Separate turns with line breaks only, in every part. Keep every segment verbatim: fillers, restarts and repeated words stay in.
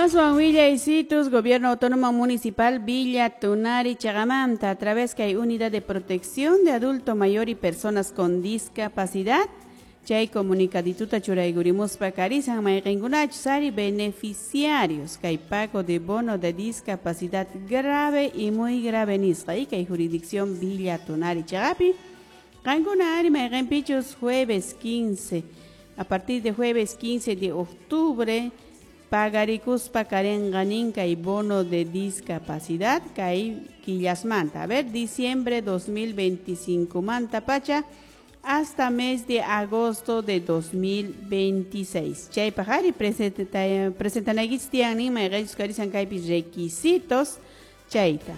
Aswan Villa Isitus, Gobierno Autónomo Municipal Villa Tunari Chagamanta, a través que hay Unidad de Protección de Adulto Mayor y Personas con Discapacidad, Chay Comunicadituta Churaygurimuspa Carizan Mayrengunach Sari beneficiarios que hay pago de bono de discapacidad grave y muy grave nisqa y que hay jurisdicción Villa Tunari Chagapi, Rangunari Mayrenpichos jueves quince, a partir de jueves quince de octubre, Pagaricuspa Karenganinka y bono de discapacidad, Kai Quillasmanta. A ver, diciembre dos mil veinticinco, Manta Pacha, hasta mes de agosto de dos mil veintiséis. Chay Pajari presentan aquí Stiani, Mayregis Carizan Kaipis requisitos, Chaita.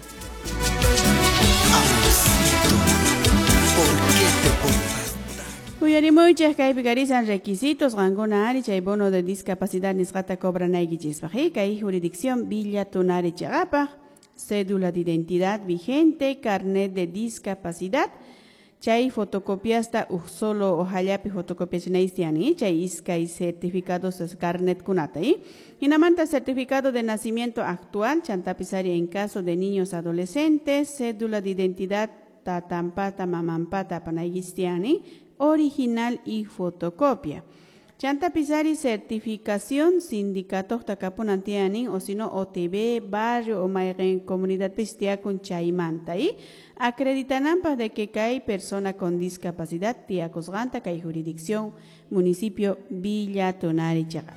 ¿Por qué te pongas?
Kuyarimuchas kay picarizan requisitos rangona ari chay bono de discapacidad nisgata cobra naigis baji kay jurisdicción Villa Tunari Chagapa, cédula de identidad vigente, carnet de discapacidad, chay fotocopiasta uh solo ojallapi fotocopias naistiani, chay iskay certificados de carnet kunata y inamanta certificado de nacimiento actual, chantapisari en caso de niños adolescentes, cédula de identidad tatampata mamampata panaistiani, original y fotocopia. Chanta pisari certificación sindicato tacapunantianin o sino O T B, barrio o mayren comunidad pistia con chaimanta y acreditan de que hay persona con discapacidad tiacosganta que hay jurisdicción municipio Villa Tunari Chagapi.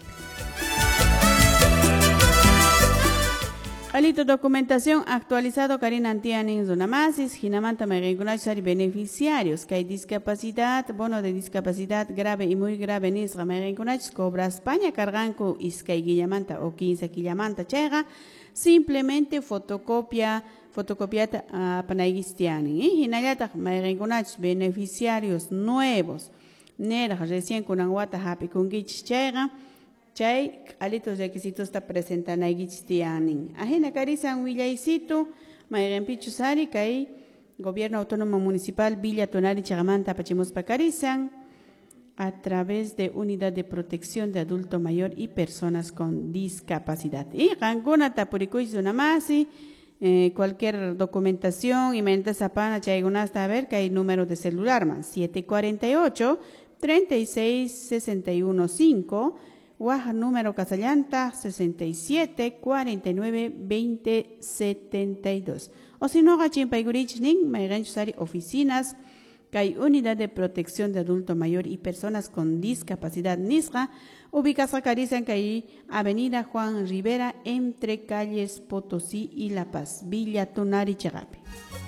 Alito documentación actualizado Karina Antianin Zonamasis, Jinamanta Merengunachari beneficiarios que hay discapacidad, bono de discapacidad grave y muy grave Nisra Merengunach, Cobra España, Carganco, Iskay Guillamanta o quince Guillamanta Chega, simplemente fotocopia, fotocopiata a uh, Panaigistiani, Hinayata Merengunach, beneficiarios nuevos, Nera recién con Anguata Happy con Gich Chega, Chay, alitos requisitos está presentan a Gichtianin. Ajena Carizan Villaisito, Mayrenpichu Sari, Kay, Gobierno Autónomo Municipal Villa Tunari Chagamanta, Pachimuspa Carizan, a través de Unidad de Protección de Adulto Mayor y Personas con Discapacidad. Y Ranguna Tapuricuy Zunamasi, eh, cualquier documentación y mente zapana, Chaygunasta, a ver que hay número de celular, man, siete cuatro ocho, tres seis seis uno cinco, Guaja número Casallanta sesenta y siete cuarenta y nueve veinte setenta y dos. O si no, Gachín Paigurichning, Mayranchusari oficinas, que hay Unidad de Protección de Adulto Mayor y Personas con Discapacidad Nisra, ubicas a Carizan, que hay Avenida Juan Rivera, entre calles Potosí y La Paz, Villa Tunari Chagapi.